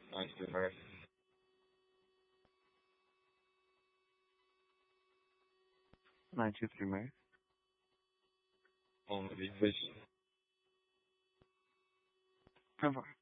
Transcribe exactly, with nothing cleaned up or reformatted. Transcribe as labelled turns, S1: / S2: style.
S1: Nice to hear.
S2: nine two three Mary.
S1: Only please.
S2: Over.